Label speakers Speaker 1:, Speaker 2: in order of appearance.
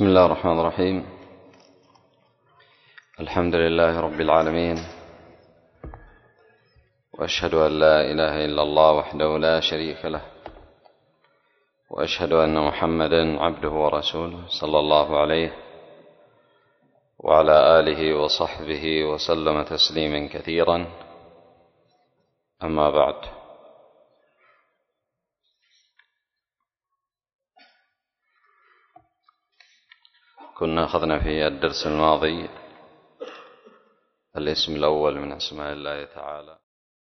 Speaker 1: بسم الله الرحمن الرحيم. الحمد لله رب العالمين، وأشهد أن لا إله إلا الله وحده لا شريك له، وأشهد أن محمدا عبده ورسوله صلى الله عليه وعلى آله وصحبه وسلم تسليما كثيرا. أما بعد، كنا أخذنا في الدرس الماضي الاسم الأول من أسماء الله تعالى